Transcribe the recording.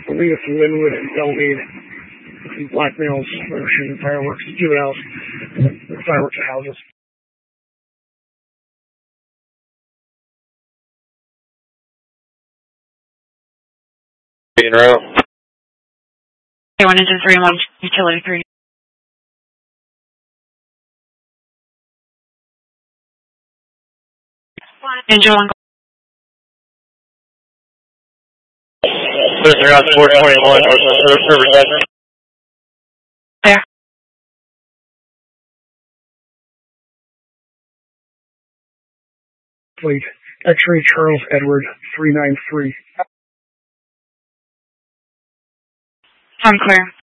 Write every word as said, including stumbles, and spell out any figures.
Rita from Linwood and Bellmead. Some black males that are shooting fireworks at juveniles. Fireworks at houses. In route. Okay, one engine three and one utility three. Engine one. They're on four twenty-one or Riverside. There. Fleet. X-ray Charles Edward three nine three. I'm clear.